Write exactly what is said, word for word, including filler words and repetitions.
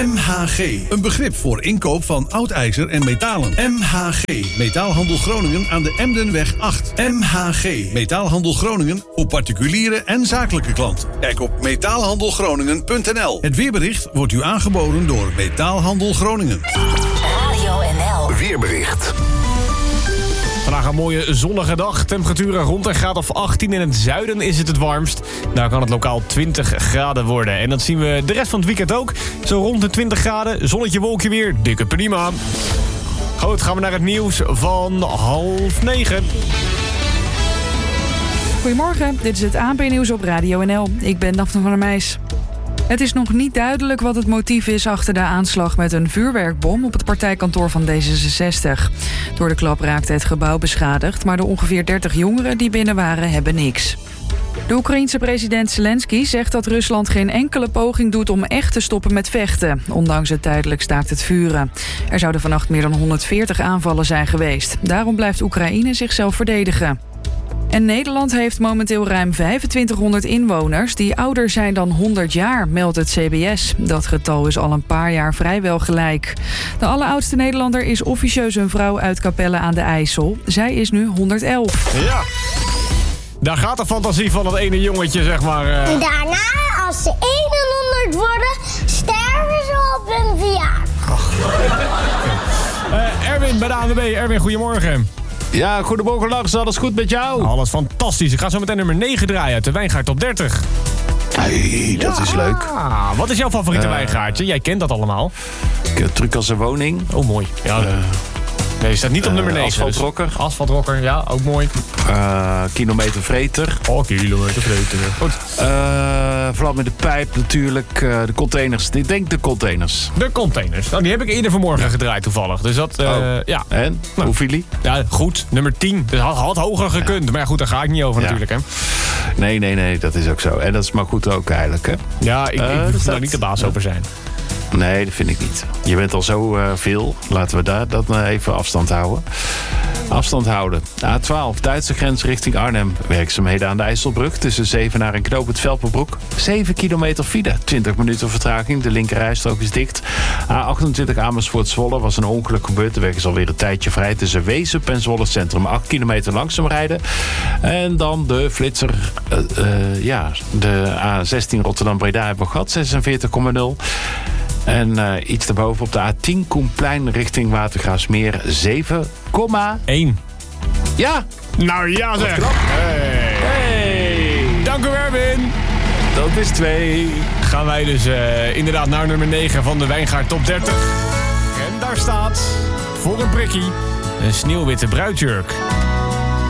M H G, een begrip voor inkoop van oud ijzer en metalen. M H G, Metaalhandel Groningen aan de Emdenweg acht. M H G, Metaalhandel Groningen voor particuliere en zakelijke klanten. Kijk op metaalhandelgroningen punt n l. Het weerbericht wordt u aangeboden door Metaalhandel Groningen. Radio N L. Weerbericht. Vandaag een mooie zonnige dag. Temperaturen rond een graad of achttien. In het zuiden is het het warmst. Daar kan het lokaal twintig graden worden. En dat zien we de rest van het weekend ook. Zo rond de twintig graden. Zonnetje, wolkje weer. Dikke prima. Goed, gaan we naar het nieuws van half negen. Goedemorgen, dit is het A N P-nieuws op Radio N L. Ik ben Daphne van der Meijs. Het is nog niet duidelijk wat het motief is achter de aanslag met een vuurwerkbom op het partijkantoor van D zesenzestig. Door de klap raakte het gebouw beschadigd, maar de ongeveer dertig jongeren die binnen waren hebben niks. De Oekraïense president Zelensky zegt dat Rusland geen enkele poging doet om echt te stoppen met vechten, ondanks het tijdelijk staakt het vuren. Er zouden vannacht meer dan honderdveertig aanvallen zijn geweest. Daarom blijft Oekraïne zichzelf verdedigen. En Nederland heeft momenteel ruim vijfentwintighonderd inwoners die ouder zijn dan honderd jaar, meldt het C B S. Dat getal is al een paar jaar vrijwel gelijk. De alleroudste Nederlander is officieus een vrouw uit Capelle aan de IJssel. Zij is nu honderd-elf. Ja, daar gaat de fantasie van het ene jongetje, zeg maar. Uh... Daarna, als ze eenenhonderd worden, sterven ze op hun verjaardag. uh, Erwin bij de A N W B. Erwin, goedemorgen. Ja, goedemorgen Lars, alles goed met jou? Alles fantastisch. Ik ga zo meteen nummer negen draaien uit de Wijngaard Top dertig. Hey, dat ja. is leuk. Wat is jouw favoriete uh, wijngaardje? Jij kent dat allemaal. Truc als een woning. Oh, mooi. Ja, uh, nee, je staat niet op nummer negen. Asfaltrokker. Dus asfaltrokker, ja, ook mooi. Uh, kilometervreter. Oh, kilometervreter. Goed. Uh, Vlam in de pijp natuurlijk. Uh, de containers. Ik denk de containers. De containers. Nou, die heb ik eerder vanmorgen ja. gedraaid toevallig. Dus dat, uh, oh. ja. En? Nou. Hoe viel die? Ja, goed. Nummer tien. Dus had, had hoger gekund. Ja. Maar ja, goed, daar ga ik niet over ja. natuurlijk, hè. Nee, nee, nee. Dat is ook zo. En dat is maar goed ook eigenlijk, hè. Ja, ik, uh, ik moet daar niet de baas ja. over zijn. Nee, dat vind ik niet. Je bent al zo uh, veel. Laten we daar dat uh, even afstand houden. Afstand houden. A twaalf, Duitse grens richting Arnhem. Werkzaamheden aan de IJsselbrug tussen Zevenaar en Knoop het Velpenbroek. zeven kilometer file, twintig minuten vertraging. De linkerrijstrook is dicht. A achtentwintig Amersfoort-Zwolle was een ongeluk gebeurd. De weg is alweer een tijdje vrij tussen Weesup en Zwolle Centrum. acht kilometer langzaam rijden. En dan de flitser. Uh, uh, ja, de A zestien Rotterdam-Breda hebben we gehad. zesenveertig komma nul. En uh, iets daarboven op de A tien Koenplein richting Watergraafsmeer zeven komma één. Ja! Nou ja zeg! Hey. Hey. Dank u Erwin! Dat is twee. Gaan wij dus uh, inderdaad naar nummer negen van de Wijngaard Top dertig. En daar staat, voor een prikkie, een sneeuwwitte bruidsjurk.